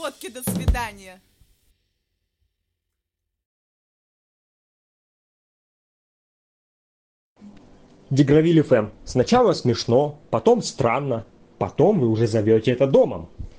водки до свидания. Дегравиль ФМ. Сначала смешно, потом странно, потом вы уже зовете это домом.